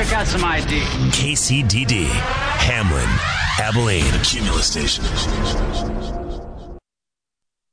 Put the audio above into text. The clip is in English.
I got some ID. KCDD, Hamlin, Abilene. The Cumulus Station.